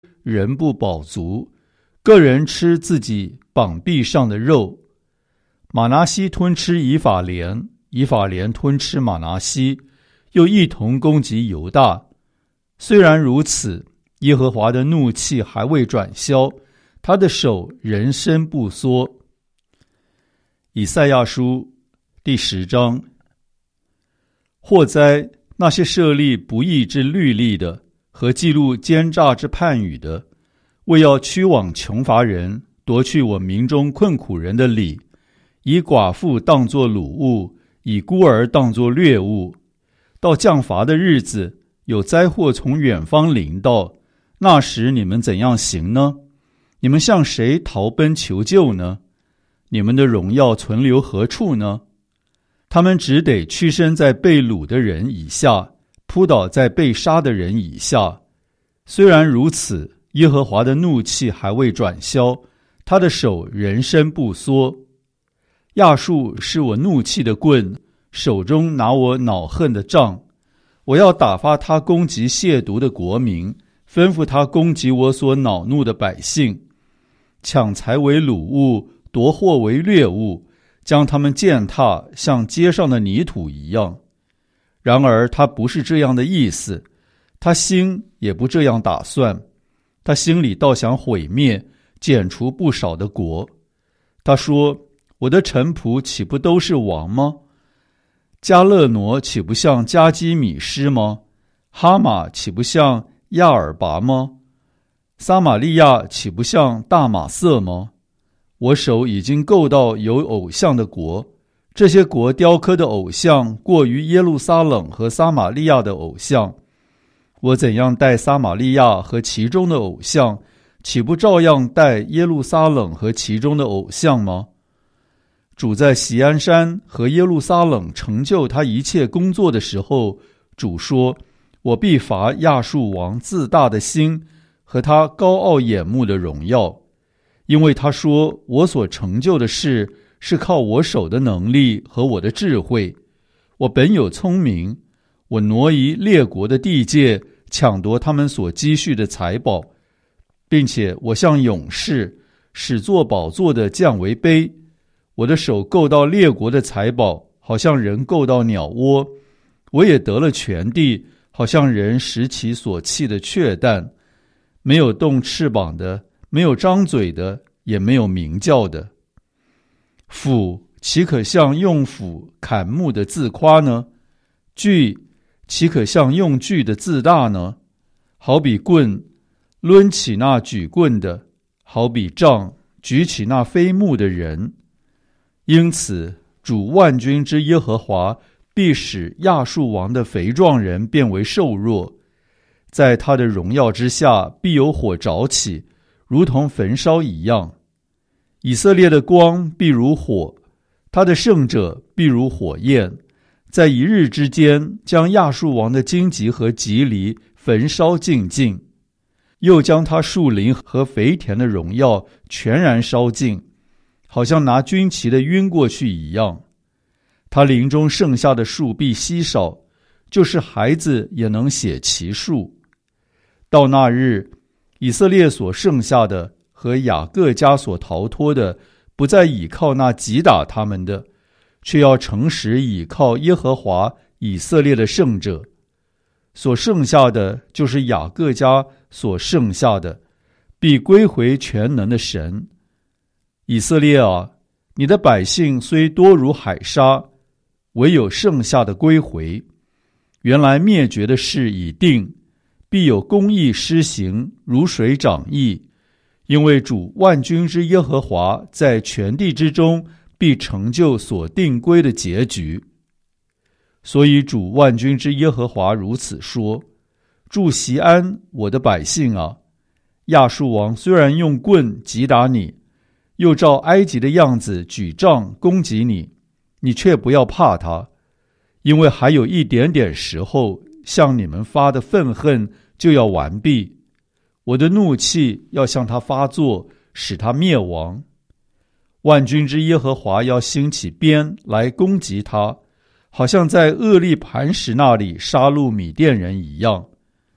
人不饱足，个人吃自己膀臂上的肉。马拿西吞吃以法莲，以法莲吞吃马拿西，又一同攻击犹大。虽然如此，耶和华的怒气还未转消，他的手仍伸不缩。以赛亚书第10章。祸哉，那些设立不义之律例的，和记录奸诈之判语的，为要驱往穷乏人，夺去我民中困苦人的理，以寡妇当作掳物，以孤儿当作掠物。到降罚的日子，有灾祸从远方临到，那时你们怎样行呢？你们向谁逃奔求救呢？你们的荣耀存留何处呢？他们只得屈身在被掳的人以下，扑倒在被杀的人以下。虽然如此，耶和华的怒气还未转消，他的手仍伸不缩。亚述是我怒气的棍，手中拿我恼恨的杖。我要打发他攻击亵渎的国民，吩咐他攻击我所恼怒的百姓，抢财为掳物，夺货为掠物，将他们践踏，像街上的泥土一样。然而他不是这样的意思，他心也不这样打算，他心里倒想毁灭，剪除不少的国。他说：我的臣仆岂不都是王吗？加勒挪岂不像加基米施吗？哈马岂不像亚尔拔吗？撒玛利亚岂不像大马色吗？我手已经够到有偶像的国，这些国雕刻的偶像过于耶路撒冷和撒玛利亚的偶像。我怎样待撒玛利亚和其中的偶像，岂不照样待耶路撒冷和其中的偶像吗？主在锡安山和耶路撒冷成就他一切工作的时候，主说：我必罚亚述王自大的心和他高傲眼目的荣耀，因为他说我所成就的事是靠我手的能力和我的智慧。我本有聪明，我挪移列国的地界，抢夺他们所积蓄的财宝，并且我像勇士，使坐宝座的降为卑。我的手够到列国的财宝，好像人够到鸟窝。我也得了全地，好像人拾起所弃的雀蛋。没有动翅膀的，没有张嘴的，也没有鸣叫的。斧岂可像用斧砍木的自夸呢？锯岂可像用锯的自大呢？好比棍抡起那举棍的，好比杖举起那非木的人。因此，主万军之耶和华必使亚述王的肥壮人变为瘦弱，在他的荣耀之下必有火着起，如同焚烧一样。以色列的光必如火，他的圣者必如火焰，在一日之间将亚述王的荆棘和棘藜焚烧尽尽，又将他树林和肥田的荣耀全然烧尽，好像拿军旗的晕过去一样。他林中剩下的树必稀少，就是孩子也能写其数。到那日，以色列所剩下的和雅各家所逃脱的，不再倚靠那击打他们的，却要诚实倚靠耶和华以色列的圣者。所剩下的就是雅各家所剩下的，必归回全能的神。以色列啊，你的百姓虽多如海沙，唯有剩下的归回。原来灭绝的事已定，必有公义施行，如水涨溢。因为主万军之耶和华在全地之中必成就所定规的结局。所以主万军之耶和华如此说：住锡安，我的百姓啊，亚述王虽然用棍击打你，又照埃及的样子举杖攻击你，你却不要怕他，因为还有一点点时候，向你们发的愤恨就要完毕。我的怒气要向他发作，使他灭亡。万军之耶和华要兴起鞭来攻击他，好像在厄利磐石那里杀戮米甸人一样。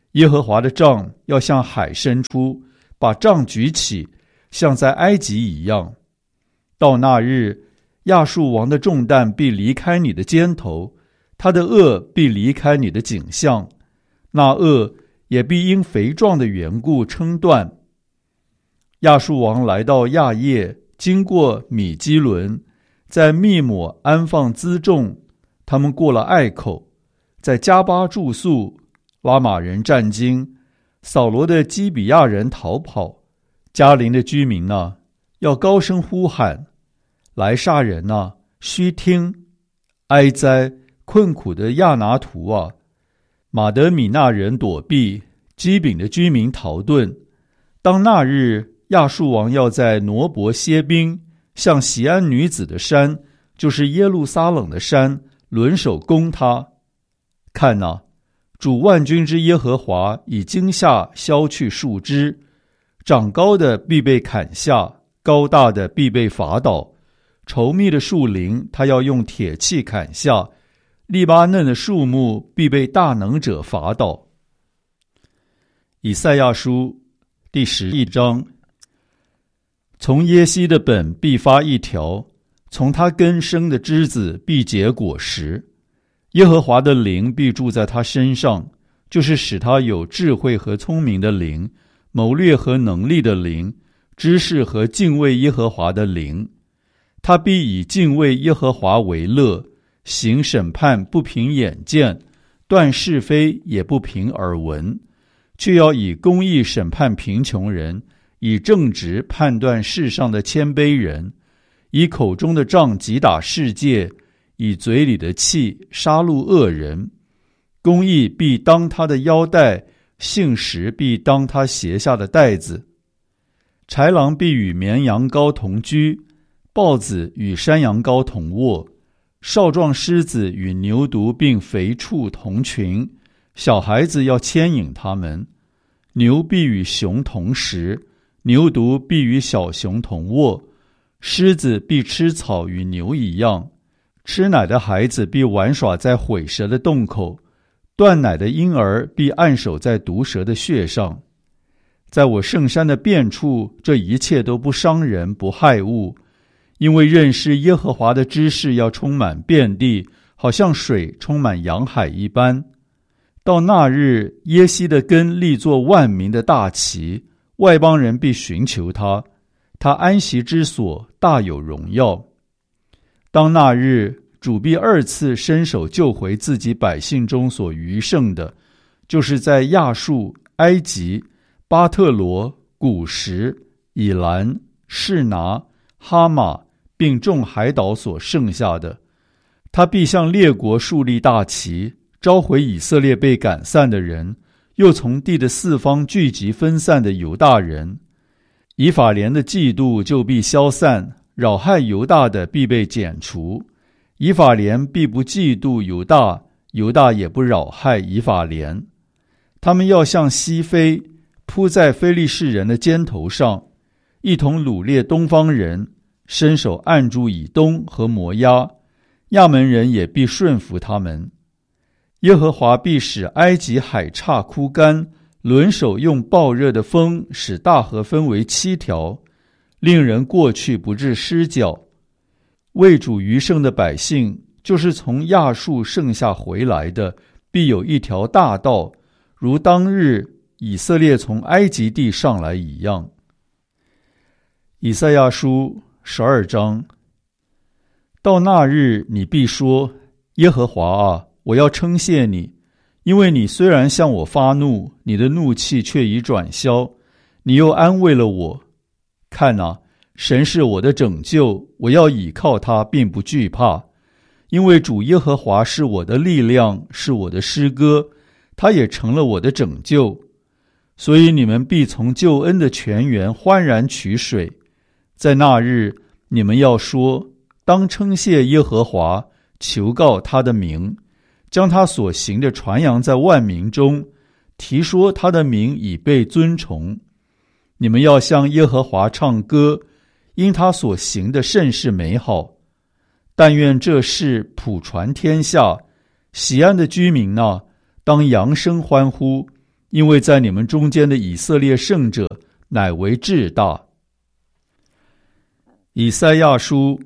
耶和华的杖要向海伸出，把杖举起，像在埃及一样。到那日，亚述王的重担必离开你的肩头，他的恶必离开你的颈项，那恶也必因肥壮的缘故撑断。亚述王来到亚叶，经过米基伦，在密抹安放辎重，他们过了隘口，在加巴住宿，拉玛人战惊，扫罗的基比亚人逃跑，迦陵的居民啊，要高声呼喊，来杀人啊，须听！哀哉，困苦的亚拿图啊！马德米那人躲避，基丙的居民逃遁。当那日，亚述王要在挪伯歇兵，向锡安女子的山，就是耶路撒冷的山，轮手攻他。看哪，主万军之耶和华以惊吓削去树枝，长高的必被砍下，高大的必被伐倒。稠密的树林，他要用铁器砍下；利巴嫩的树木必被大能者伐倒。以赛亚书第11章。从耶西的本必发一条，从他根生的枝子必结果实。耶和华的灵必住在他身上，就是使他有智慧和聪明的灵，谋略和能力的灵，知识和敬畏耶和华的灵。他必以敬畏耶和华为乐，行审判不凭眼见，断是非也不凭耳闻，却要以公义审判贫穷人，以正直判断世上的谦卑人，以口中的杖击打世界，以嘴里的气杀戮恶人。公义必当他的腰带，信实必当他鞋下的带子。豺狼必与绵羊羔同居，豹子与山羊羔同卧，少壮狮子与牛犊并肥畜同群，小孩子要牵引他们。牛必与熊同食，牛犊必与小熊同卧，狮子必吃草与牛一样，吃奶的孩子必玩耍在毁蛇的洞口，断奶的婴儿必按手在毒蛇的穴上。在我圣山的遍处，这一切都不伤人不害物，因为认识耶和华的知识要充满遍地，好像水充满洋海一般。到那日，耶西的根立作万民的大旗，外邦人必寻求他，他安息之所大有荣耀。当那日，主必二次伸手救回自己百姓中所余剩的，就是在亚述、埃及、巴特罗、古实、以兰、示拿、哈马并众海岛所剩下的。他必向列国树立大旗，召回以色列被赶散的人，又从地的四方聚集分散的犹大人。以法莲的嫉妒就必消散，扰害犹大的必被剪除。以法莲必不嫉妒犹大，犹大也不扰害以法莲。他们要向西飞，扑在非利士人的肩头上，一同掳掠东方人，伸手按住以东和摩押，亚门人也必顺服他们。耶和华必使埃及海岔枯干，轮手用暴热的风使大河分为7条，令人过去不致失脚。为主余剩的百姓，就是从亚述剩下回来的，必有一条大道，如当日以色列从埃及地上来一样。以赛亚书12章。到那日，你必说：耶和华啊，我要称谢你，因为你虽然向我发怒，你的怒气却已转消，你又安慰了我。看啊，神是我的拯救，我要倚靠他，并不惧怕，因为主耶和华是我的力量，是我的诗歌，他也成了我的拯救。所以你们必从救恩的泉源欢然取水。在那日，你们要说：当称谢耶和华，求告他的名，将他所行的传扬在万民中，提说他的名已被尊崇。你们要向耶和华唱歌，因他所行的甚是美好。但愿这事普传天下，喜安的居民啊，当扬声欢呼， 因为在你们中间的以色列圣者乃为至大。以赛亚书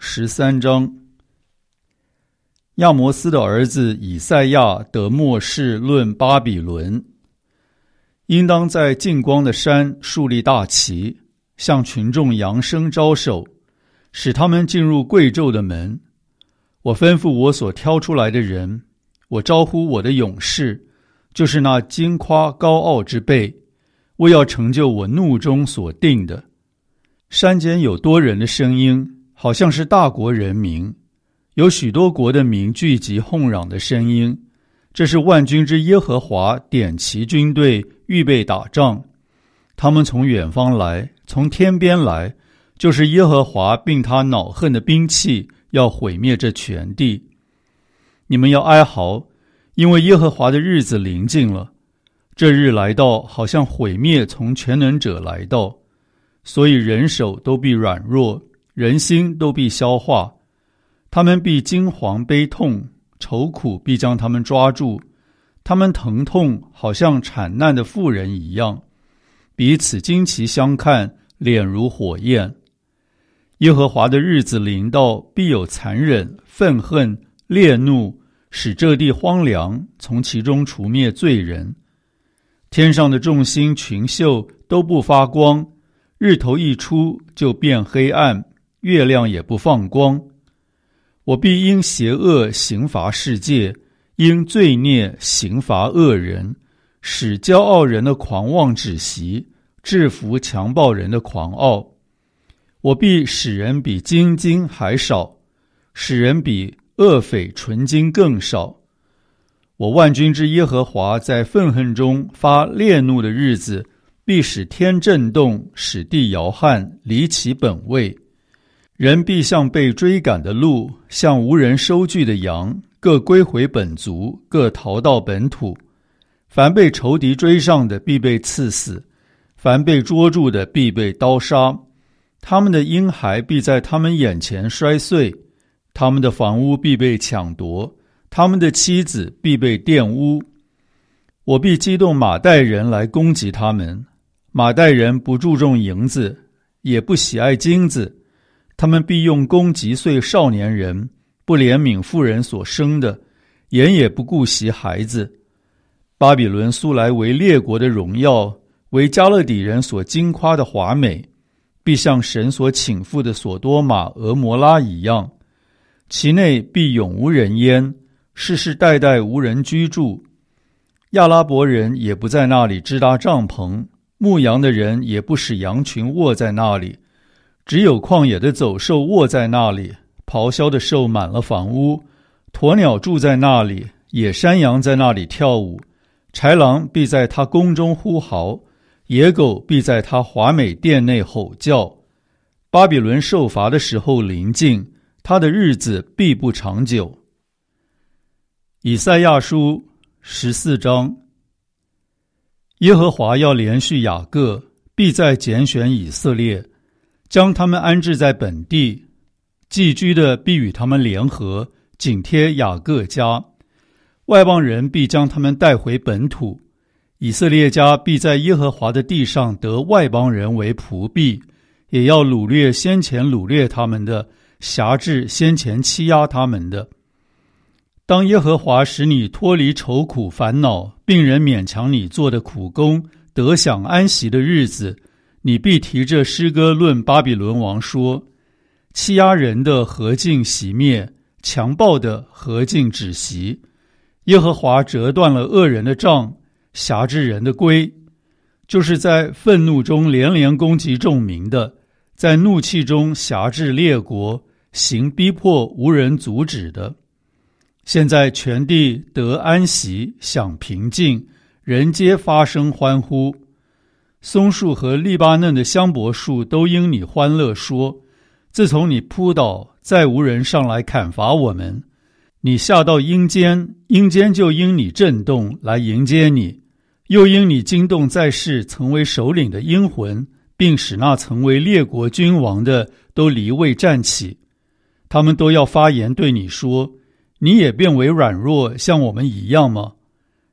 13章。亚摩斯的儿子以赛亚得默示论巴比伦，应当在近光的山树立大旗，向群众扬声招手，使他们进入贵胄的门。我吩咐我所挑出来的人，我招呼我的勇士，就是那矜夸高傲之辈，为要成就我怒中所定的。山间有多人的声音，好像是大国人民，有许多国的民聚集哄嚷的声音，这是万军之耶和华点齐军队，预备打仗。他们从远方来，从天边来，就是耶和华并他恼恨的兵器，要毁灭这全地。你们要哀嚎，因为耶和华的日子临近了。这日来到，好像毁灭从全能者来到，所以人手都必软弱，人心都必消化。他们必惊惶悲痛，愁苦必将他们抓住，他们疼痛好像产难的妇人一样，彼此惊奇相看，脸如火焰。耶和华的日子临到，必有残忍、愤恨、烈怒，使这地荒凉，从其中除灭罪人。天上的众星群宿都不发光，日头一出就变黑暗，月亮也不放光。我必因邪恶刑罚世界，因罪孽刑罚恶人，使骄傲人的狂妄止息，制服强暴人的狂傲。我必使人比金金还少，使人比恶匪纯金更少。我万军之耶和华在愤恨中发烈怒的日子，必使天震动，使地摇撼，离其本位。人必像被追赶的鹿，像无人收据的羊，各归回本族，各逃到本土。凡被仇敌追上的，必被刺死；凡被捉住的，必被刀杀。他们的婴孩必在他们眼前摔碎，他们的房屋必被抢夺，他们的妻子必被玷污。我必激动马代人来攻击他们。马代人不注重银子，也不喜爱金子，他们必用弓击碎少年人，不怜悯妇人所生的，眼也不顾惜孩子。巴比伦素来为列国的荣耀，为加勒底人所矜夸的华美，必像神所倾覆的所多玛、俄摩拉一样，其内必永无人烟，世世代代无人居住。亚拉伯人也不在那里支搭帐篷，牧羊的人也不使羊群卧在那里，只有旷野的走兽卧在那里，咆哮的兽满了房屋，鸵鸟住在那里，野山羊在那里跳舞，豺狼必在他宫中呼嚎，野狗必在他华美殿内吼叫。巴比伦受罚的时候临近，他的日子必不长久。以赛亚书14章。耶和华要连续雅各，必再拣选以色列，将他们安置在本地，寄居的必与他们联合，紧贴雅各家，外邦人必将他们带回本土。以色列家必在耶和华的地上得外邦人为仆婢，也要掳掠先前掳掠他们的，辖制先前欺压他们的。当耶和华使你脱离愁苦烦恼，并人勉强你做的苦工，得享安息的日子，你必提着诗歌论巴比伦王说：欺压人的何竟熄灭，强暴的何竟止息。耶和华折断了恶人的杖，辖制人的规，就是在愤怒中连连攻击众民的，在怒气中辖制列国，行逼迫无人阻止的。现在全地得安息，享平静，人皆发声欢呼。松树和利巴嫩的香柏树都因你欢乐说：自从你扑倒，再无人上来砍伐我们。你下到阴间，阴间就因你震动来迎接你，又因你惊动在世曾为首领的阴魂，并使那曾为列国君王的都离位站起。他们都要发言对你说：你也变为软弱，像我们一样吗？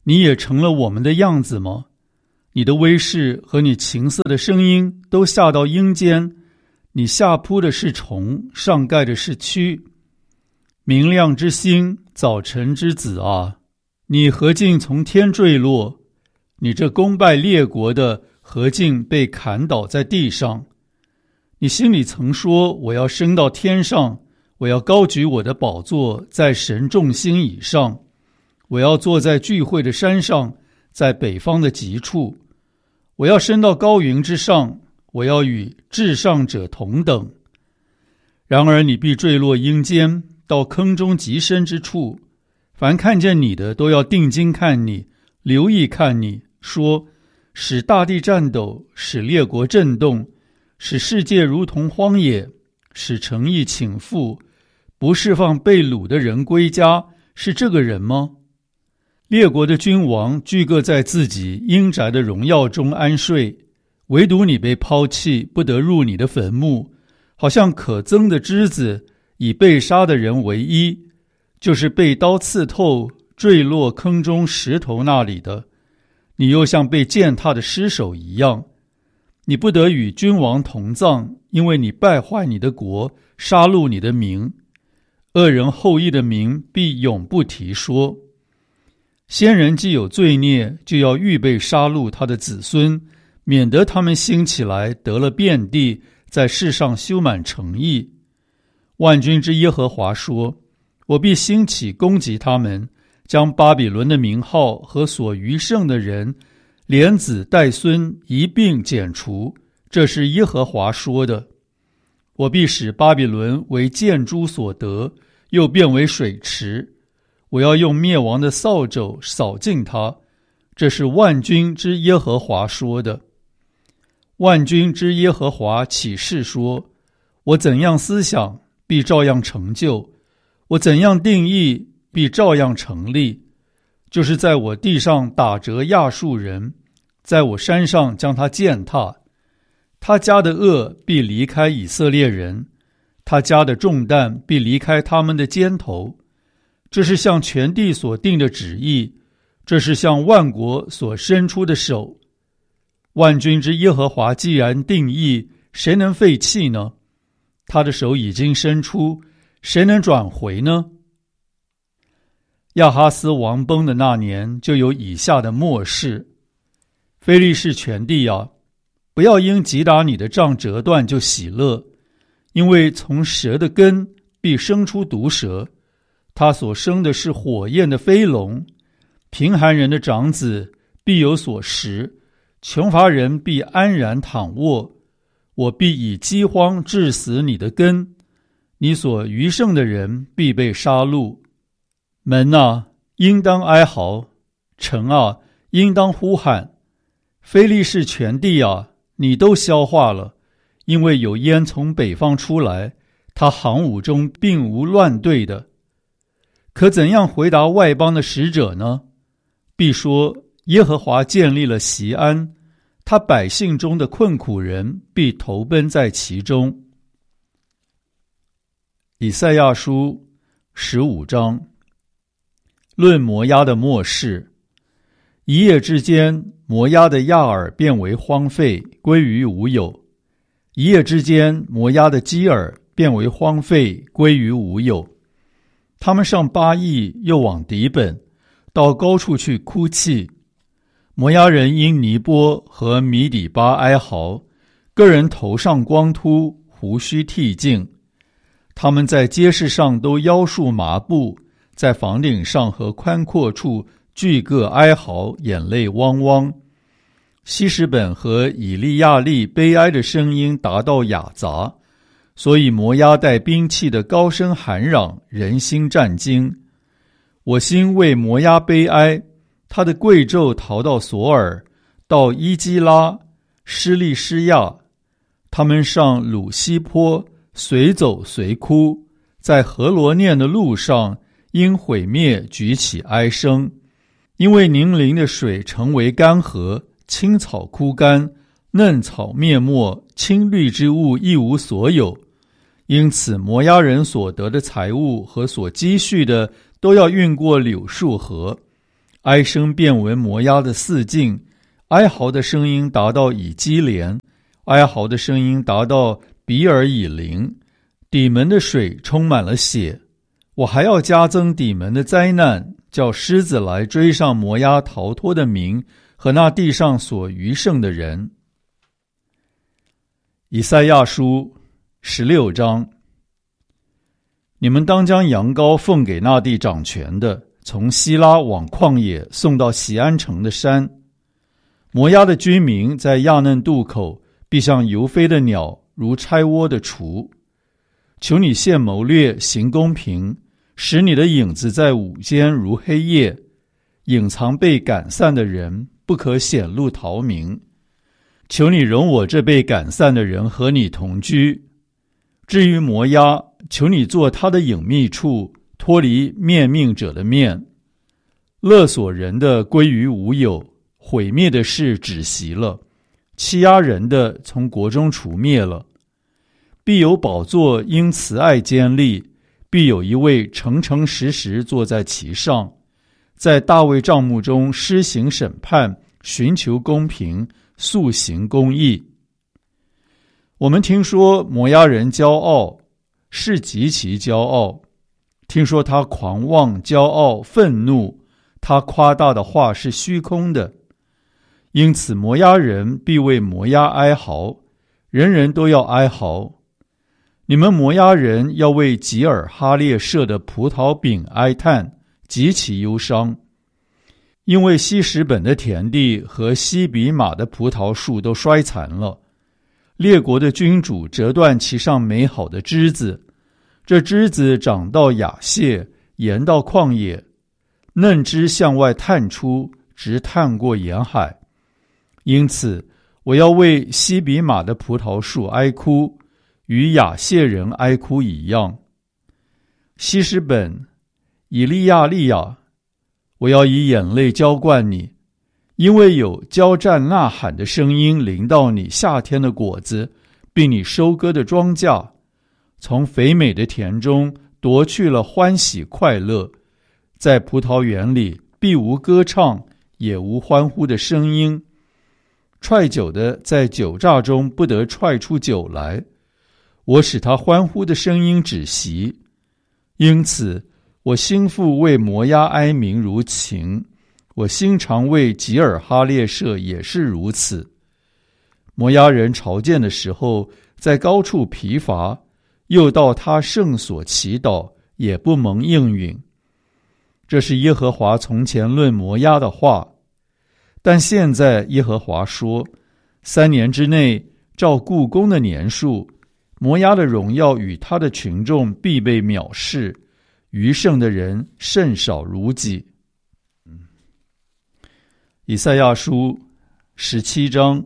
你也成了我们的样子吗？你的威势和你琴瑟的声音都下到阴间，你下扑的是虫，上盖的是蛆。明亮之星，早晨之子啊，你何竟从天坠落？你这攻败列国的，何竟被砍倒在地上？你心里曾说，我要升到天上，我要高举我的宝座在神众星以上，我要坐在聚会的山上，在北方的极处，我要升到高云之上，我要与至上者同等。然而你必坠落阴间，到坑中极深之处，凡看见你的都要定睛看你，留意看你，说，使大地颤抖，使列国震动，使世界如同荒野，使诚意倾覆，不释放被掳的人归家，是这个人吗？列国的君王俱各在自己阴宅的荣耀中安睡，唯独你被抛弃，不得入你的坟墓，好像可憎的枝子，以被杀的人为衣，就是被刀刺透，坠落坑中石头那里的。你又像被践踏的尸首一样，你不得与君王同葬，因为你败坏你的国，杀戮你的民。恶人后裔的名必永不提说。先人既有罪孽，就要预备杀戮他的子孙，免得他们兴起来得了遍地，在世上修满城邑。万军之耶和华说，我必兴起攻击他们，将巴比伦的名号和所余剩的人，连子带孙一并剪除，这是耶和华说的。我必使巴比伦为箭猪所得，又变为水池，我要用灭亡的扫帚扫尽它，这是万军之耶和华说的。万军之耶和华起誓说，我怎样思想，必照样成就；我怎样定义，必照样成立。就是在我地上打折亚述人，在我山上将他践踏。他家的恶必离开以色列人，他家的重担必离开他们的肩头。这是向全地所定的旨意，这是向万国所伸出的手。万军之耶和华既然定义，谁能废弃呢？他的手已经伸出，谁能转回呢？亚哈斯王崩的那年，就有以下的末世。非利士全地啊，不要因击打你的杖折断就喜乐，因为从蛇的根必生出毒蛇，他所生的是火焰的飞龙。贫寒人的长子必有所食，穷乏人必安然躺卧。我必以饥荒致死你的根，你所余剩的人必被杀戮。门啊，应当哀嚎；城啊，应当呼喊。非利士全地啊，你都消化了，因为有烟从北方出来，他行伍中并无乱队的。可怎样回答外邦的使者呢？必说，耶和华建立了锡安，他百姓中的困苦人必投奔在其中。以赛亚书15章，论摩押的末世。一夜之间，摩押的亚尔变为荒废，归于无有；一夜之间，摩押的基尔变为荒废，归于无有。他们上巴益，又往底本，到高处去哭泣。摩押人因尼波和米底巴哀嚎，个人头上光秃，胡须剃净。他们在街市上都腰束麻布，在房顶上和宽阔处俱各哀嚎，眼泪汪汪。希实本和以利亚利悲哀的声音达到雅杂，所以摩押带兵器的高声喊嚷，人心战惊。我心为摩押悲哀，他的贵胄逃到索尔，到伊基拉、施利施亚。他们上鲁西坡，随走随哭，在何罗念的路上，因毁灭举起哀声。因为宁陵的水成为干涸，青草枯干，嫩草灭没，青绿之物一无所有。因此摩押人所得的财物和所积蓄的，都要运过柳树河。 哀声遍闻摩押的四境，哀嚎的声音达到以基连，哀嚎的声音达到比尔以林，底门的水充满了血。我还要加增底门的灾难，叫狮子来追上摩押逃脱的民和那地上所余剩的人。以赛亚书16章。你们当将羊羔奉给那地掌权的，从希拉往旷野送到锡安城的山。摩押的居民在亚嫩渡口，必像游飞的鸟，如拆窝的雏。求你现谋略，行公平，使你的影子在午间如黑夜，隐藏被赶散的人，不可显露逃民。求你容我这被赶散的人和你同居。至于摩押，求你做他的隐秘处，脱离面命者的面。勒索人的归于无有，毁灭的事止息了，欺压人的从国中除灭了。必有宝座因慈爱坚立，必有一位诚诚实实坐在其上，在大卫帐幕中施行审判，寻求公平，速行公义。我们听说摩押人骄傲，是极其骄傲。听说他狂妄、骄傲、愤怒，他夸大的话是虚空的。因此摩押人必为摩押哀嚎，人人都要哀嚎。你们摩押人要为吉尔哈列舍的葡萄饼哀叹，极其忧伤。因为希实本的田地和西比玛的葡萄树都衰残了，列国的君主折断其上美好的枝子，这枝子长到雅谢，延到旷野，嫩枝向外探出，直探过沿海。因此我要为西比玛的葡萄树哀哭，与雅谢人哀哭一样。希实本、以利亚利亚，我要以眼泪浇灌你，因为有交战呐喊的声音临到你夏天的果子，并你收割的庄稼，从肥美的田中夺去了欢喜快乐。在葡萄园里必无歌唱，也无欢呼的声音。踹酒的在酒榨中不得踹出酒来，我使他欢呼的声音止息。因此我心腹为摩押哀鸣如情，我心肠为吉尔哈列舍也是如此。摩押人朝见的时候，在高处疲乏，又到他圣所祈祷，也不蒙应允。这是耶和华从前论摩押的话。但现在耶和华说，3年之内，照故宫的年数，摩押的荣耀与他的群众必被藐视，余剩的人甚少如己。以赛亚书17章。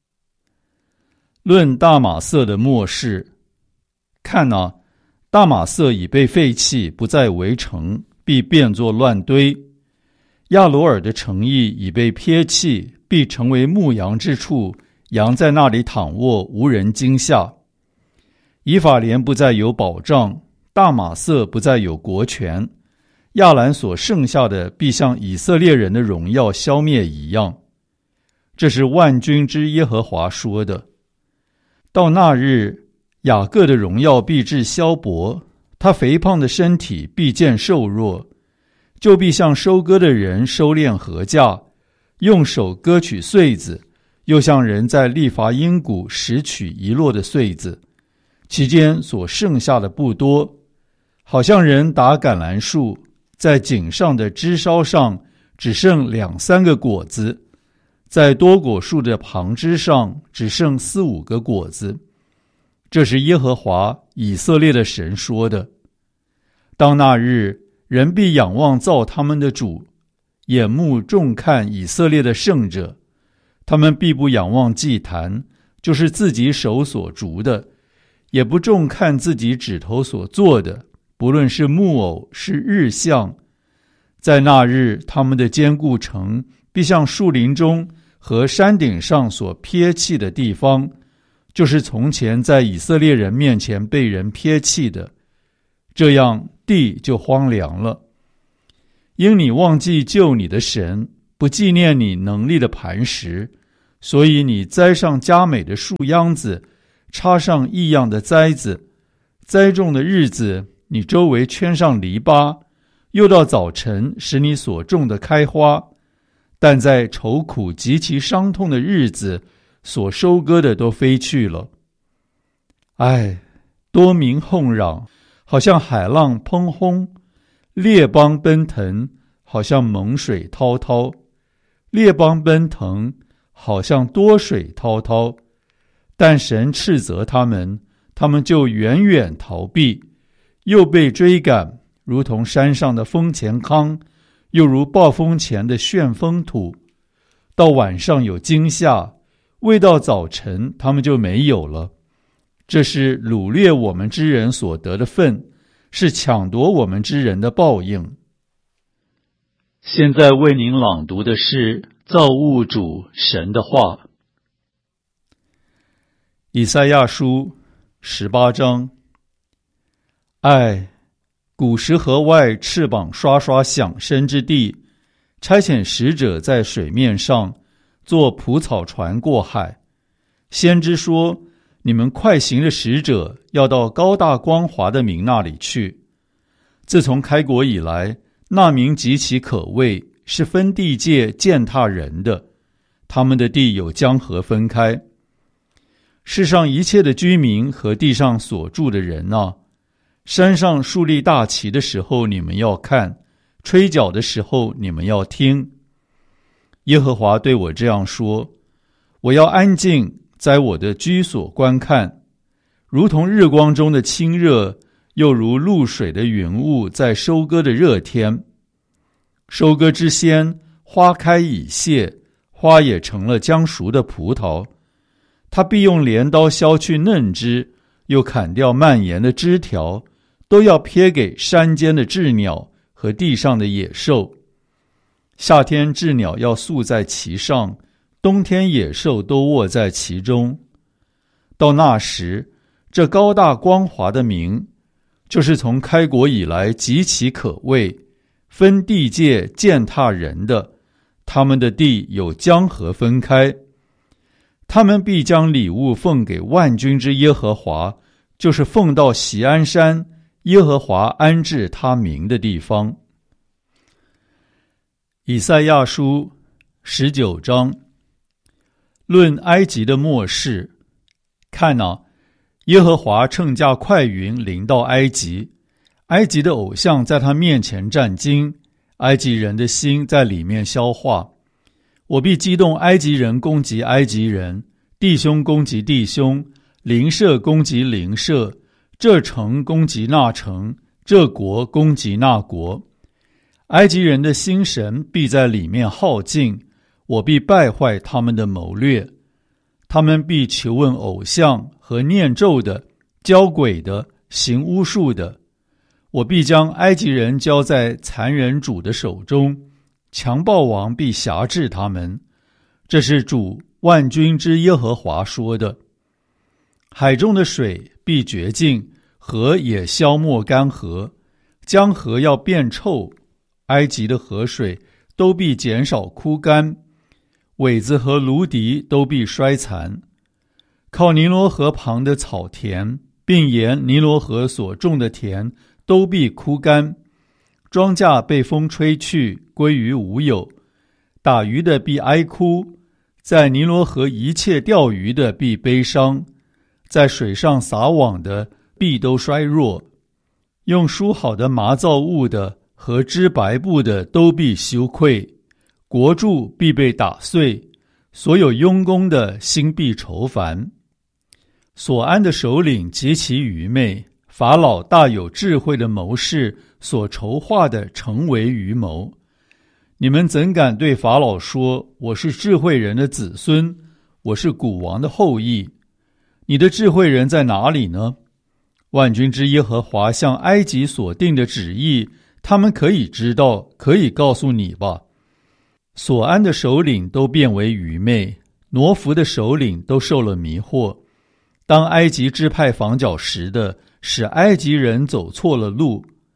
论大马色的末世。看哪，大马色已被废弃，不再为城，必变作乱堆。亚罗尔的城邑已被撇弃，必成为牧羊之处，羊在那里躺卧，无人惊吓。以法莲不再有保障，大马色不再有国权，亚兰所剩下的必像以色列人的荣耀消灭一样。这是万军之耶和华说的。到那日，雅各的荣耀必至消薄，他肥胖的身体必见瘦弱，就必像收割的人收敛禾稼，用手割取穗子，又像人在利伐因谷拾取遗落的穗子，其间所剩下的不多，好像人打橄榄树，在井上的枝梢上只剩2-3个果子，在多果树的旁枝上只剩4-5个果子。这是耶和华以色列的神说的。当那日，人必仰望造他们的主，眼目重看以色列的圣者。他们必不仰望祭坛，就是自己手所筑的，也不重看自己指头所做的，不论是木偶是日像。在那日，他们的坚固城必像树林中和山顶上所撇弃的地方，就是从前在以色列人面前被人撇弃的，这样地就荒凉了。 因你忘记救你的神，不纪念你能力的磐石，所以你栽上佳美的树秧子，插上异样的栽子。栽种的日子，你周围圈上篱笆，又到早晨使你所种的开花。但在愁苦极其伤痛的日子，所收割的都飞去了。唉，多民哄嚷，好像海浪砰轰；列邦奔腾，好像猛水滔滔。列邦奔腾，好像多水滔滔。但神斥责他们，他们就远远逃避，又被追赶，如同山上的风前糠，又如暴风前的旋风土。到晚上有惊吓，未到早晨他们就没有了。这是掳掠我们之人所得的份，是抢夺我们之人的报应。现在为您朗读的是造物主神的话。以赛亚书18章。唉，古时河外翅膀刷刷响声之地，差遣使者在水面上，坐蒲草船过海。先知说，你们快行的使者要到高大光华的民那里去。自从开国以来，那民极其可畏，是分地界践踏人的，他们的地有江河分开。世上一切的居民和地上所住的人啊，山上树立大旗的时候你们要看，吹角的时候你们要听。耶和华对我这样说，我要安静在我的居所观看，如同日光中的清热，又如露水的云雾在收割的热天。收割之先，花开已谢，花也成了将熟的葡萄。他必用镰刀削去嫩枝，又砍掉蔓延的枝条，都要撇给山间的鸷鸟和地上的野兽。夏天鸷鸟要宿在其上，冬天野兽都卧在其中。到那时，这高大光华的民，就是从开国以来极其可畏，分地界践踏人的，他们的地有江河分开。他们必将礼物奉给万军之耶和华，就是奉到锡安山，耶和华安置他名的地方。以赛亚书19章。论埃及的末世，看啊，耶和华乘驾快云临到埃及，埃及的偶像在他面前战惊，埃及人的心在里面消化。我必激动埃及人攻击埃及人，弟兄攻击弟兄，邻舍攻击邻舍，这城攻击那城，这国攻击那国。埃及人的心神必在里面耗尽，我必败坏他们的谋略。他们必求问偶像和念咒的，教鬼的，行巫术的。我必将埃及人交在残忍主的手中，强暴王必辖制他们。这是主万军之耶和华说的。海中的水必绝尽，河也消没干涸，江河要变臭，埃及的河水都必减少枯干，苇子和芦荻都必衰残。靠尼罗河旁的草田，并沿尼罗河所种的田都必枯干，庄稼被风吹去，归于无有。打鱼的必哀哭，在尼罗河一切钓鱼的必悲伤，在水上撒网的必都衰弱。用梳好的麻造物的和织白布的都必羞愧，国柱必被打碎，所有佣工的心必愁烦。所安的首领极其愚昧，法老大有智慧的谋士所筹划的成为愚谋。你们怎敢对法老说，我是智慧人的子孙，我是古王的后裔？你的智慧人在哪里呢？万军之耶和华向埃及所定的旨意，他们可以知道，可以告诉你吧。所安的首领都变为愚昧，挪弗的首领都受了迷惑。当埃及支派防角石的，使埃及人走错了路。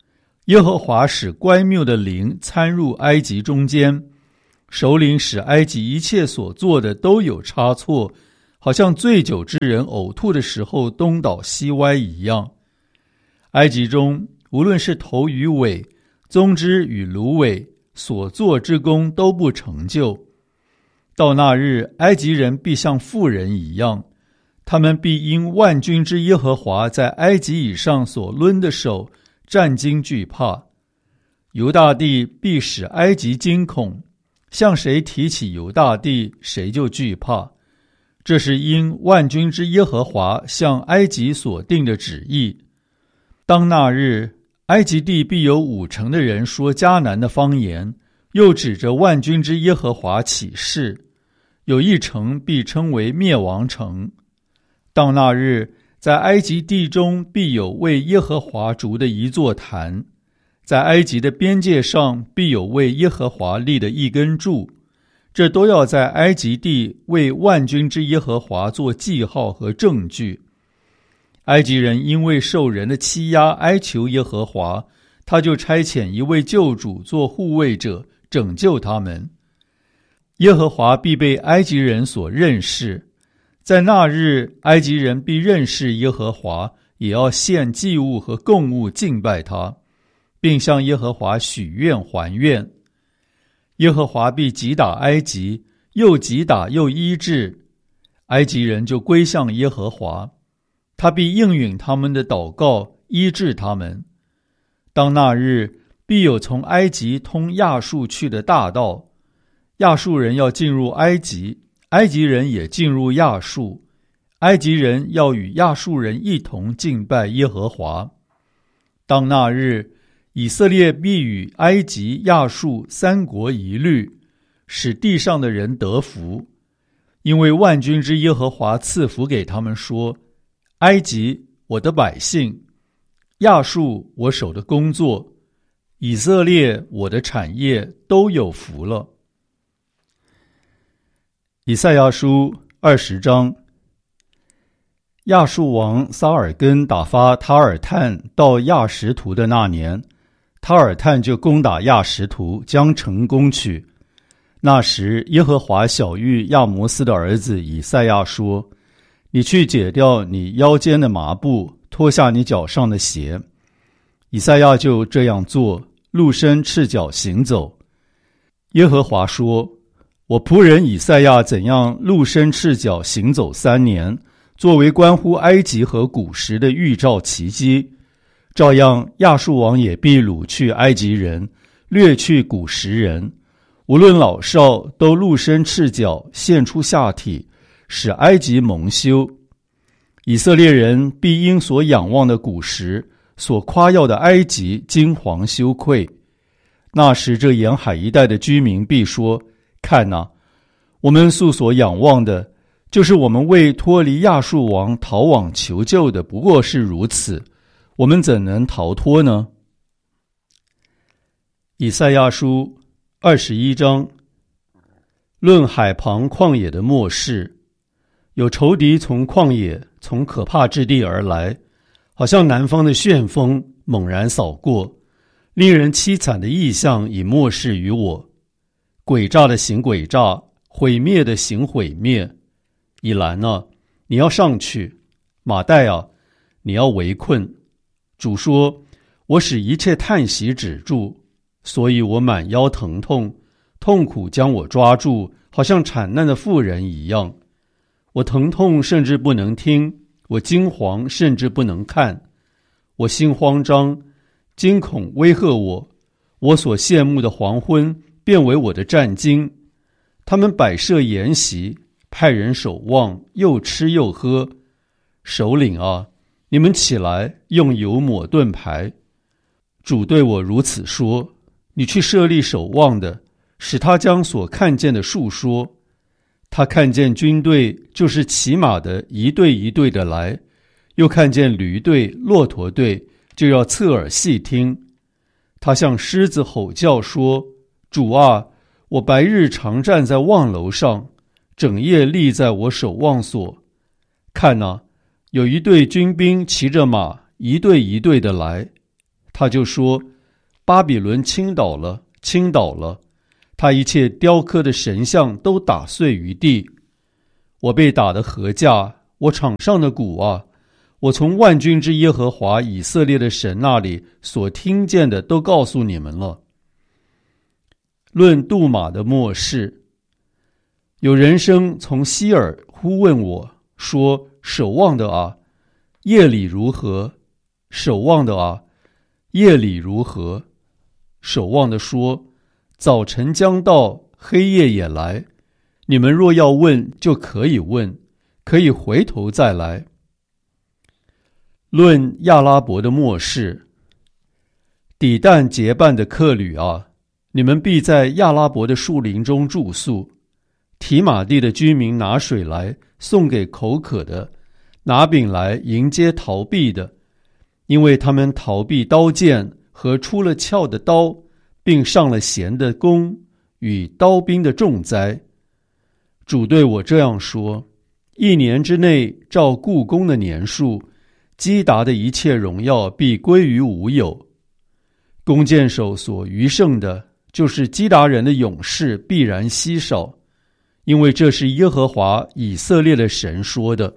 耶和华使乖谬的灵参入埃及中间，首领使埃及一切所做的都有差错，好像醉酒之人呕吐的时候东倒西歪一样。埃及中无论是头与尾，棕枝与芦苇，所做之功都不成就。到那日，埃及人必像妇人一样，他们必因万军之耶和华在埃及以上所抡的手战惊惧怕。犹大地必使埃及惊恐，向谁提起犹大地，谁就惧怕。这是因万军之耶和华向埃及所定的旨意。当那日，埃及地必有50%的人说迦南的方言，又指着万军之耶和华起誓。有一城必称为灭亡城。当那日，在埃及地中必有为耶和华筑的一座坛，在埃及的边界上必有为耶和华立的一根柱，这都要在埃及地为万军之耶和华做记号和证据。埃及人因为受人的欺压哀求耶和华，他就差遣一位救主做护卫者，拯救他们。耶和华必被埃及人所认识，在那日，埃及人必认识耶和华，也要献祭物和供物敬拜他，并向耶和华许愿还愿。耶和华必击打埃及，又击打又医治，埃及人就归向耶和华，他必应允他们的祷告，医治他们。当那日，必有从埃及通亚述去的大道，亚述人要进入埃及，埃及人也进入亚述，埃及人要与亚述人一同敬拜耶和华。当那日，以色列必与埃及、亚述3国一律，使地上的人得福，因为万军之耶和华赐福给他们说：埃及，我的百姓；亚述，我手的工作；以色列，我的产业，都有福了。以赛亚书20章。亚述王撒尔根打发塔尔探到亚实图的那年，塔尔探就攻打亚实图，将城攻取。那时，耶和华晓谕亚摩斯的儿子以赛亚说：你去解掉你腰间的麻布，脱下你脚上的鞋。以赛亚就这样做，露身赤脚行走。耶和华说：我仆人以赛亚怎样露身赤脚行走3年，作为关乎埃及和古时的预兆奇迹，照样亚述王也必掳去埃及人，掠去古时人，无论老少，都露身赤脚，现出下体，使埃及蒙羞。以色列人必因所仰望的古时，所夸耀的埃及惊惶羞愧。那时，这沿海一带的居民必说：看哪，我们素所仰望的，就是我们为脱离亚述王逃往求救的，不过是如此，我们怎能逃脱呢？以赛亚书21章。论海旁旷野的末世，有仇敌从旷野，从可怕之地而来，好像南方的旋风猛然扫过，令人凄惨的异象已漠视于我。诡诈的行诡诈，毁灭的行毁灭。以兰啊，你要上去；马代啊，你要围困。主说：我使一切叹息止住，所以我满腰疼痛，痛苦将我抓住，好像产难的妇人一样。我疼痛甚至不能听，我惊惶甚至不能看。我心慌张，惊恐威吓我。我所羡慕的黄昏变为我的战惊。他们摆设筵席，派人守望，又吃又喝。首领啊，你们起来，用油抹盾牌。主对我如此说：你去设立守望的，使他将所看见的述说。他看见军队，就是骑马的一队一队的来，又看见驴队、骆驼队，就要侧耳细听。他向狮子吼叫说：主啊，我白日常站在望楼上，整夜立在我守望所。看哪，有一队军兵骑着马，一队一队的来。他就说： 巴比伦倾倒了，倾倒了，他一切雕刻的神像都打碎于地。我被打得何价，我场上的鼓啊！我从万军之耶和华以色列的神那里所听见的都告诉你们了。论杜马的末世，有人声从西尔呼问我说，守望的啊，夜里如何？守望的啊，夜里如何？守望的说，早晨将到，黑夜也来，你们若要问，就可以问，可以回头再来。论亚拉伯的末世，底但结伴的客旅啊，你们必在亚拉伯的树林中住宿。提马地的居民拿水来送给口渴的，拿饼来迎接逃避的，因为他们逃避刀剑和出了鞘的刀，并上了弦的弓与刀兵的重灾。主对我这样说：1年之内，照故宫的年数，基达的一切荣耀必归于无有。弓箭手所余剩的，就是基达人的勇士必然稀少，因为这是耶和华以色列的神说的。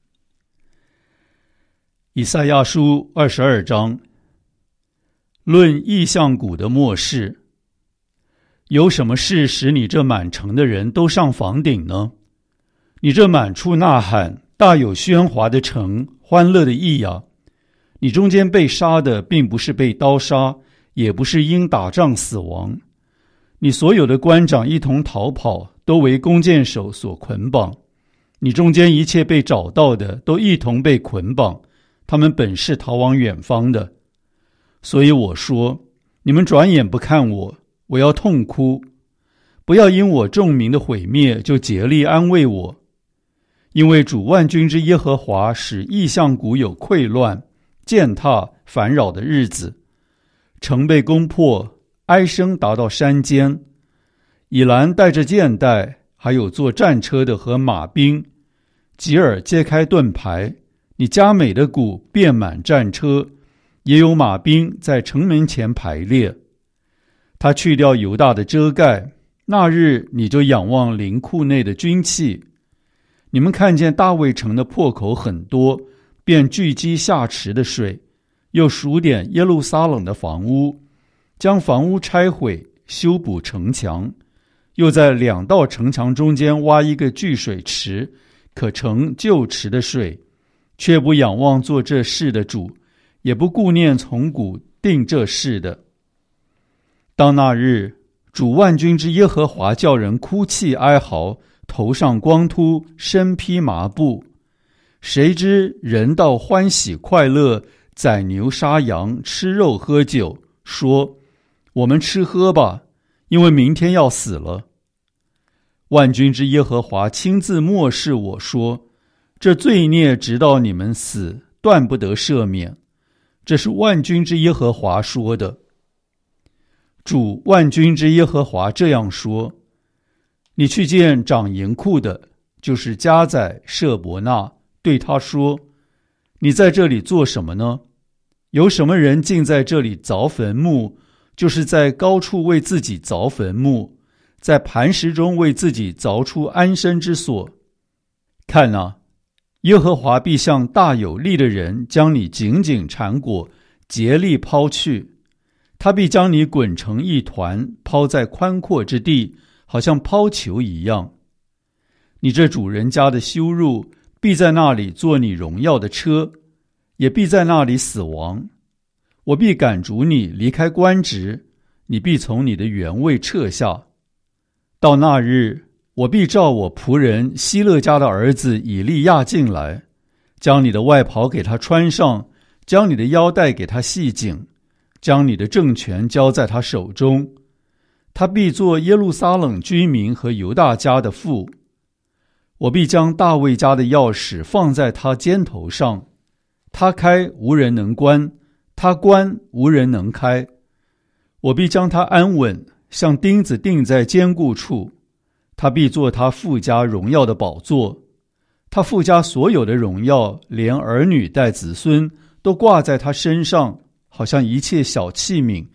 以赛亚书22章，论异象谷的末世。有什么事使你这满城的人都上房顶呢？你这满处呐喊、大有喧哗的城，欢乐的意呀！你中间被杀的，并不是被刀杀，也不是因打仗死亡。你所有的官长一同逃跑，都为弓箭手所捆绑。你中间一切被找到的，都一同被捆绑，他们本是逃往远方的。所以我说，你们转眼不看我，我要痛哭。不要因我众民的毁灭就竭力安慰我，因为主万军之耶和华使异象谷有溃乱、践踏、烦扰的日子，城被攻破，哀声达到山间。以兰带着箭袋，还有坐战车的和马兵。吉尔揭开盾牌，你佳美的谷遍满战车，也有马兵在城门前排列。他去掉犹大的遮盖，那日你就仰望灵库内的军器。你们看见大卫城的破口很多，便聚集下池的水，又数点耶路撒冷的房屋，将房屋拆毁，修补城墙，又在2道城墙中间挖一个聚水池，可盛旧池的水，却不仰望做这事的主，也不顾念从古定这事的。当那日，主万军之耶和华叫人哭泣哀嚎，头上光秃，身披麻布。谁知人道欢喜快乐，宰牛杀羊，吃肉喝酒，说：我们吃喝吧，因为明天要死了。万军之耶和华亲自默示我说：这罪孽直到你们死，断不得赦免。这是万军之耶和华说的。主万军之耶和华这样说：你去见掌营库的，就是加载舍伯纳，对他说：你在这里做什么呢？有什么人竟在这里凿坟墓，就是在高处为自己凿坟墓，在磐石中为自己凿出安身之所。看啊，耶和华必向大有力的人将你紧紧缠裹，竭力抛去。他必将你滚成一团，抛在宽阔之地，好像抛球一样。你这主人家的羞辱，必在那里做你荣耀的车，也必在那里死亡。我必赶逐你离开官职，你必从你的原位撤下。到那日，我必召我仆人希勒家的儿子以利亚进来，将你的外袍给他穿上，将你的腰带给他系紧，将你的政权交在他手中。他必做耶路撒冷居民和犹大家的父。我必将大卫家的钥匙放在他肩头上，他开无人能关，他关无人能开。我必将他安稳，像钉子钉在坚固处。他必做他父家荣耀的宝座，他父家所有的荣耀，连儿女带子孙，都挂在他身上，好像一切小器皿，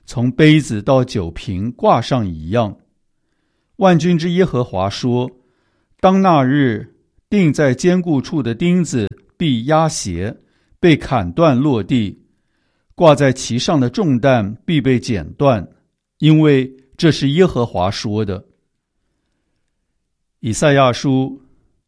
从杯子到酒瓶挂上一样。万军之耶和华说：当那日，钉在坚固处的钉子必压斜，被砍断落地，挂在其上的重担必被剪断，因为这是耶和华说的。以赛亚书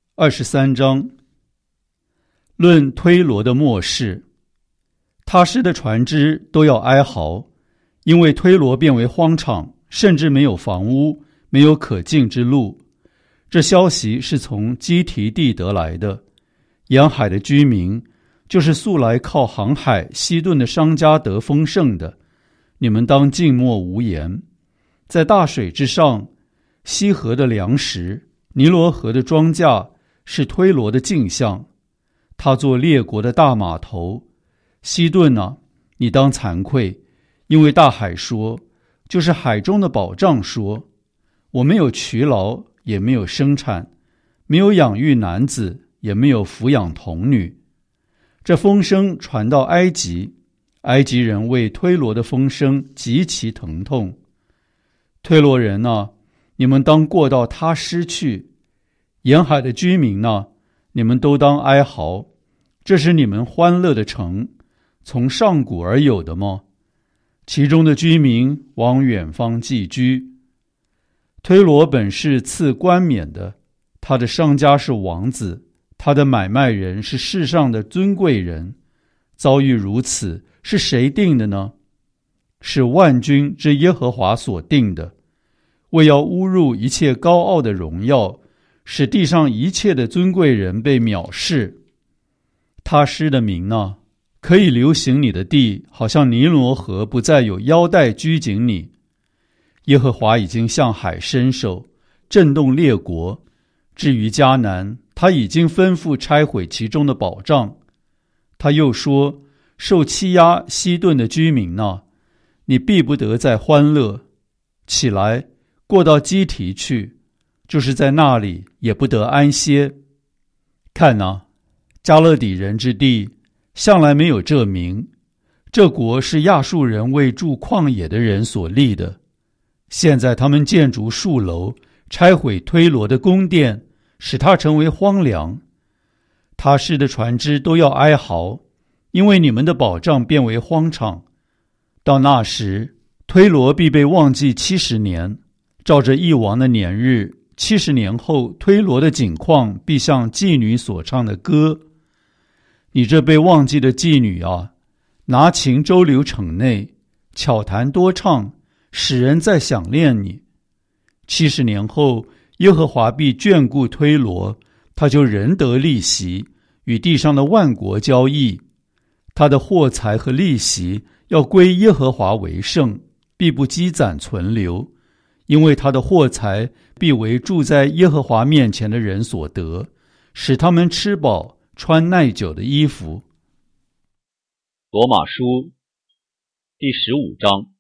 23章，论推罗的末世。他施的船只都要哀嚎，因为推罗变为荒场，甚至没有房屋，没有可进之路。这消息是从基提地得来的。沿海的居民，就是素来靠航海西顿的商家得丰盛的，你们当静默无言。在大水之上，西河的粮食，尼罗河的庄稼，是推罗的镜像。他做列国的大码头。西顿啊，你当惭愧，因为大海说，就是海中的宝藏说，我没有劬劳，也没有生产，没有养育男子，也没有抚养童女。这风声传到埃及，埃及人为推罗的风声极其疼痛。推罗人啊，你们当过到他失去。沿海的居民啊，你们都当哀嚎。这是你们欢乐的城，从上古而有的吗？其中的居民往远方寄居。推罗本是赐冠冕的，他的商家是王子，他的买卖人是世上的尊贵人。遭遇如此，是谁定的呢？是万军之耶和华所定的，为要侮辱一切高傲的荣耀，使地上一切的尊贵人被藐视。他施的名呢，可以流行你的地，好像尼罗河不再有腰带拘谨你。耶和华已经向海伸手，震动列国。至于迦南，他已经吩咐拆毁其中的宝藏。他又说，受欺压西顿的居民哪，你必不得再欢乐。起来，过到基提去，就是在那里也不得安歇。看哪，加勒底人之地向来没有这名，这国是亚述人为住旷野的人所立的。现在他们建筑树楼，拆毁推罗的宫殿，使它成为荒凉。他施的船只都要哀嚎，因为你们的宝藏变为荒场。到那时，推罗必被忘记70年，照着一王的年日，70年后，推罗的景况必像妓女所唱的歌。你这被忘记的妓女啊，拿琴周流城内，巧弹多唱，使人再想念你。70年后，耶和华必眷顾推罗，他就仍得利息，与地上的万国交易。他的货财和利息要归耶和华为圣，必不积攒存留，因为他的货财必为住在耶和华面前的人所得，使他们吃饱，穿耐久的衣服。 罗马书第15章。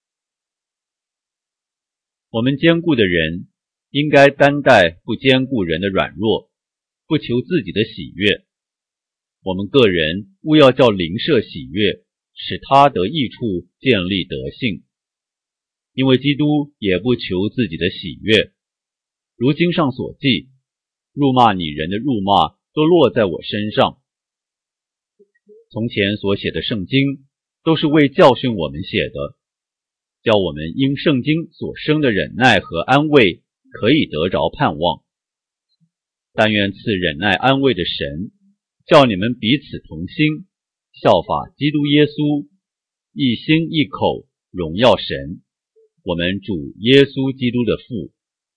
我们坚固的人应该担待不坚固人的软弱，不求自己的喜悦。我们个人务要叫邻舍喜悦，使他得益处，建立德性。因为基督也不求自己的喜悦。如经上所记，辱骂你人的辱骂都落在我身上。从前所写的圣经都是为教训我们写的，叫我们因圣经所生的忍耐和安慰可以得着盼望。但愿赐忍耐安慰的神，叫你们彼此同心，效法基督耶稣，一心一口荣耀神，我们主耶稣基督的父。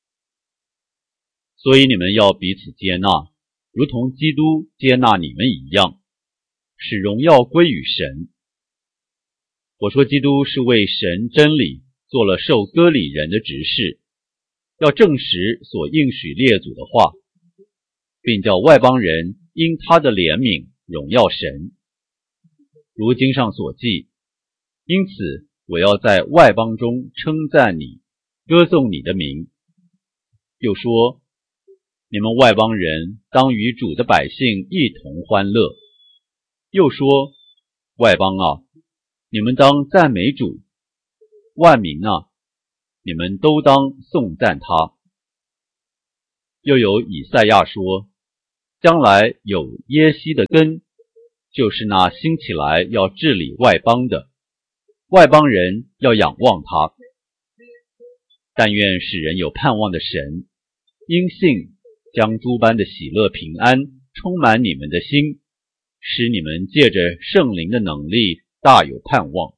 所以你们要彼此接纳，如同基督接纳你们一样，使荣耀归于神。我说基督是为神真理做了受割礼人的执事，要证实所应许列祖的话，并叫外邦人因他的怜悯荣耀神。如经上所记，因此我要在外邦中称赞你，歌颂你的名。又说，你们外邦人当与主的百姓一同欢乐。又说，外邦啊，你们当赞美主， 万民啊，你们都当颂赞他。又有以赛亚说，将来有耶西的根，就是那兴起来要治理外邦的，外邦人要仰望他。但愿使人有盼望的神，因信将诸般的喜乐平安充满你们的心，使你们借着圣灵的能力大有盼望。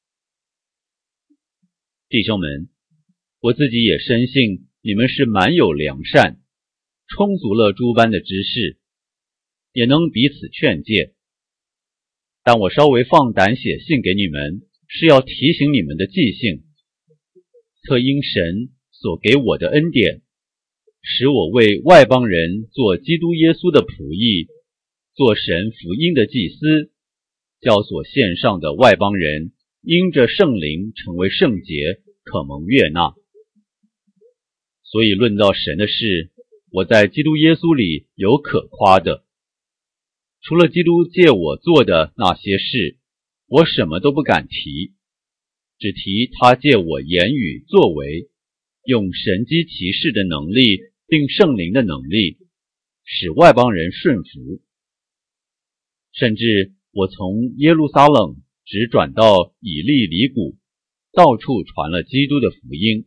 弟兄们，我自己也深信你们是满有良善，充足了诸般的知识，也能彼此劝诫。但我稍微放胆写信给你们，是要提醒你们的记性，特因神所给我的恩典，使我为外邦人做基督耶稣的仆役，做神福音的祭司，叫所献上的外邦人因着圣灵成为圣洁，可蒙悦纳。所以论到神的事，我在基督耶稣里有可夸的。除了基督借我做的那些事，我什么都不敢提，只提他借我言语作为，用神机骑士的能力并圣灵的能力，使外邦人顺服。甚至我从耶路撒冷直转到以利里谷，到处传了基督的福音。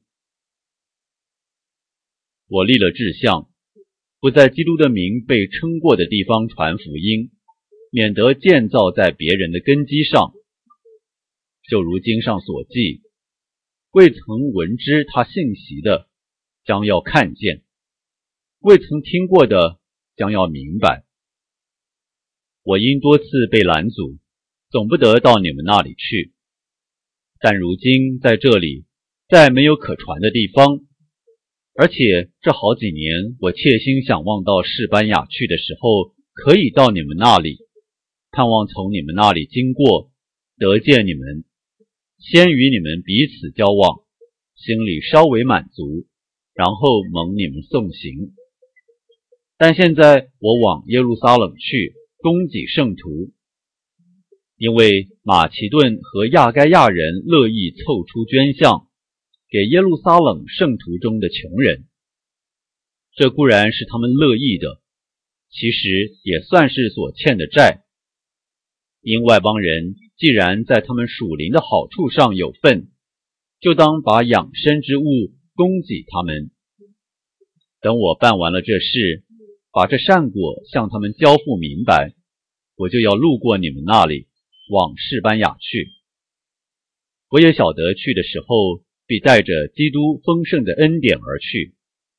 我立了志向，不在基督的名被称过的地方传福音，免得建造在别人的根基上。就如经上所记，未曾闻知他信息的，将要看见；未曾听过的，将要明白。我因多次被拦阻，总不得到你们那里去。但如今在这里，再没有可传的地方，而且这好几年，我切心想望到士班雅去的时候，可以到你们那里，盼望从你们那里经过，得见你们，先与你们彼此交往，心里稍微满足，然后蒙你们送行。但现在我往耶路撒冷去，供给圣徒，因为马其顿和亚该亚人乐意凑出捐项，给耶路撒冷圣徒中的穷人。这固然是他们乐意的，其实也算是所欠的债。因外邦人既然在他们属灵的好处上有份，就当把养生之物供给他们。等我办完了这事，把这善果向他们交付明白，我就要路过你们那里，往士班雅去。我也晓得去的时候，必带着基督丰盛的恩典而去。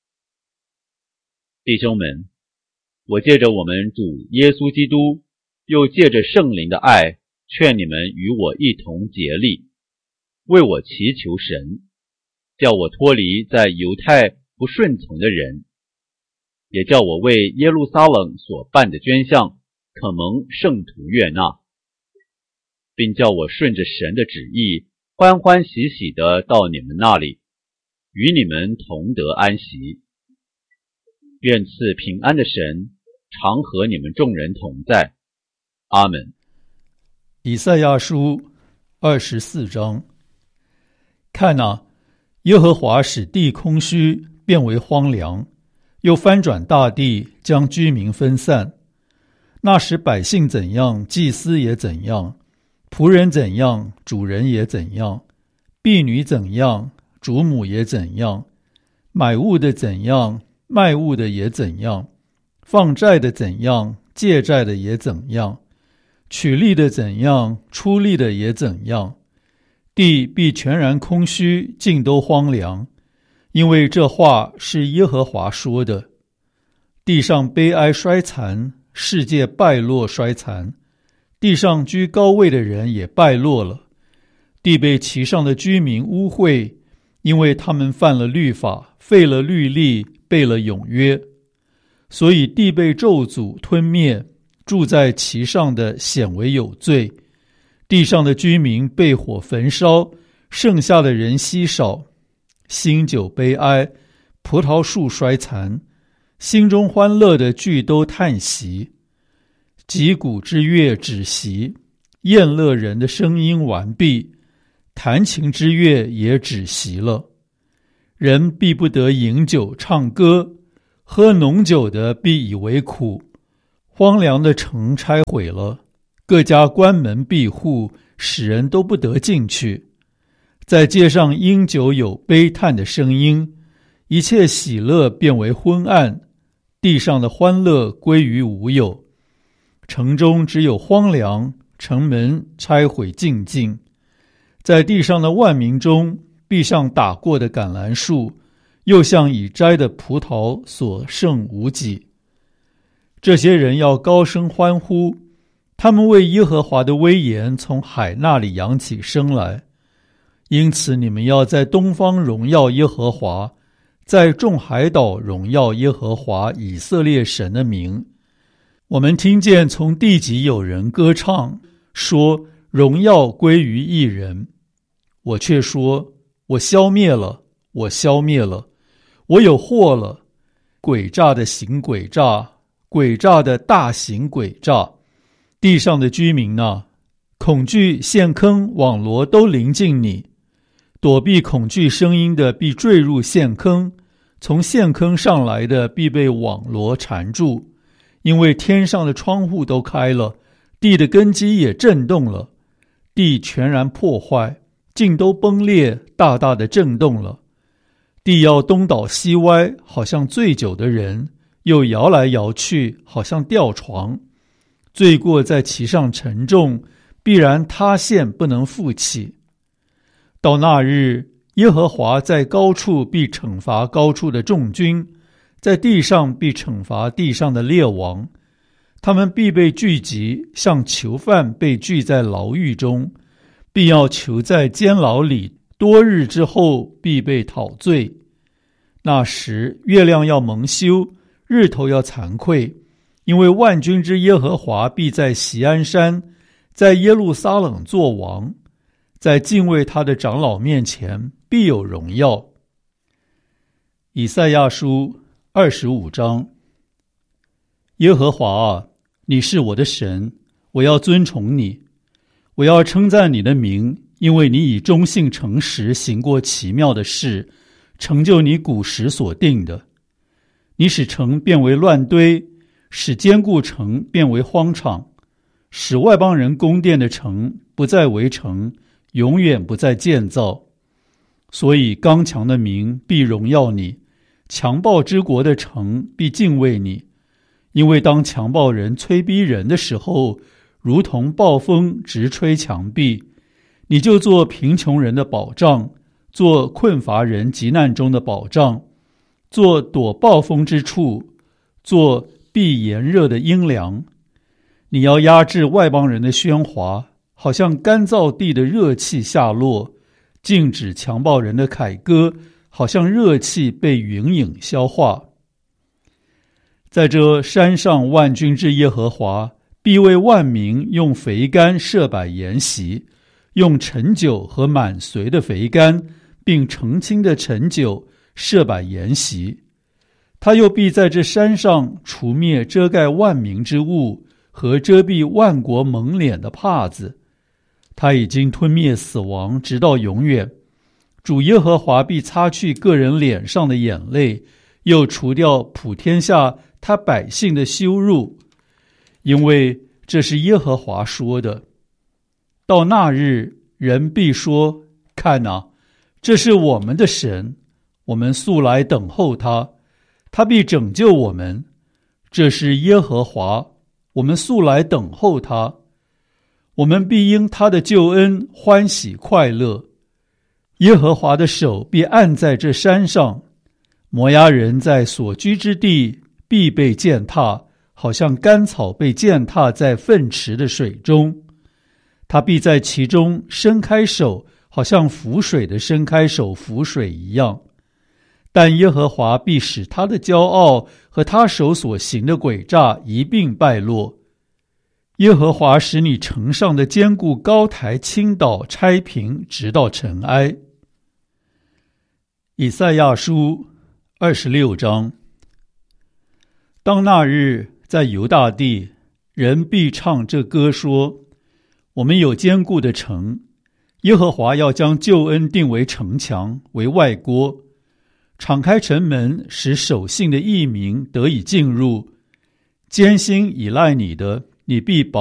弟兄们，我借着我们主耶稣基督，又借着圣灵的爱，劝你们与我一同竭力，为我祈求神，叫我脱离在犹太不顺从的人，也叫我为耶路撒冷所办的捐项可蒙圣徒悦纳，并叫我顺着神的旨意，欢欢喜喜地到你们那里，与你们同得安息。愿赐平安的神常和你们众人同在。阿们。 以赛亚书24章。看哪，耶和华使地空虚，变为荒凉，又翻转大地，将居民分散。那时百姓怎样，祭司也怎样；仆人怎样，主人也怎样；婢女怎样，主母也怎样；买物的怎样，卖物的也怎样；放债的怎样，借债的也怎样；取利的怎样，出利的也怎样。地必全然空虚，尽都荒凉，因为这话是耶和华说的。地上悲哀衰残，世界败落衰残，地上居高位的人也败落了。地被其上的居民污秽，因为他们犯了律法，废了律例，背了永约。所以地被咒诅吞灭，住在其上的显为有罪。地上的居民被火焚烧，剩下的人稀少。新酒悲哀，葡萄树衰残，心中欢乐的俱都叹息。击鼓之乐止息，宴乐人的声音完毕， 弹琴之乐也止息了。人必不得饮酒唱歌，喝浓酒的必以为苦。荒凉的城拆毁了，各家关门闭户，使人都不得进去。在街上因酒有悲叹的声音，一切喜乐变为昏暗，地上的欢乐归于无有。城中只有荒凉，城门拆毁尽尽。在地上的万民中，必像打过的橄榄树，又像已摘的葡萄，所剩无几。这些人要高声欢呼，他们为耶和华的威严从海那里扬起声来。因此你们要在东方荣耀耶和华，在众海岛荣耀耶和华以色列神的名。我们听见从地极有人歌唱，说荣耀归于一人。我却说，我消灭了，我消灭了，我有祸了。诡诈的行诡诈，诡诈的大行诡诈。地上的居民啊，恐惧陷坑网罗都临近你。躲避恐惧声音的必坠入陷坑，从陷坑上来的必被网罗缠住。因为天上的窗户都开了，地的根基也震动了，地全然破坏，尽都崩裂，大大的震动了。地要东倒西歪，好像醉酒的人，又摇来摇去，好像吊床。罪过在其上沉重，必然塌陷，不能复起。到那日，耶和华在高处必惩罚高处的众军，在地上必惩罚地上的列王。他们必被聚集，像囚犯被聚在牢狱中，必要囚在监牢里，多日之后必被讨罪。那时月亮要蒙羞，日头要惭愧，因为万军之耶和华必在锡安山，在耶路撒冷作王，在敬畏他的长老面前必有荣耀。以赛亚书25章。耶和华啊，你是我的神，我要尊崇你，我要称赞你的名，因为你以忠信诚实行过奇妙的事，成就你古时所定的。你使城变为乱堆，使坚固城变为荒场，使外邦人宫殿的城不再为城，永远不再建造。所以刚强的民必荣耀你，强暴之国的城必敬畏你。因为当强暴人催逼人的时候，如同暴风直吹墙壁，你就做贫穷人的保障，做困乏人急难中的保障，做躲暴风之处，做避炎热的阴凉。你要压制外邦人的喧哗，好像干燥地的热气下落，禁止强暴人的凯歌，好像热气被云影消化。在这山上万军之耶和华必为万民用肥甘设摆筵席，用陈酒和满髓的肥甘，并澄清的陈酒设摆筵席。他又必在这山上除灭遮盖万民之物和遮蔽万国蒙脸的帕子。他已经吞灭死亡，直到永远。主耶和华必擦去个人脸上的眼泪，又除掉普天下他百姓的羞辱，因为这是耶和华说的。到那日，人必说：看哪，这是我们的神，我们素来等候他，他必拯救我们。这是耶和华，我们素来等候他，我们必因他的救恩欢喜快乐。耶和华的手必按在这山上，摩押人在所居之地必被践踏，好像干草被践踏在粪池的水中。他必在其中伸开手，好像浮水的伸开手浮水一样。但耶和华必使他的骄傲和他手所行的诡诈一并败落。耶和华使你城上的坚固高台倾倒拆平，直到尘埃。以赛亚书26章。当那日，在犹大地，人必唱这歌说：我们有坚固的城， 耶和华要将救恩定为城墙，为外郭，敞开城门，使守信的义民得以进入。艰辛依赖你的，你必保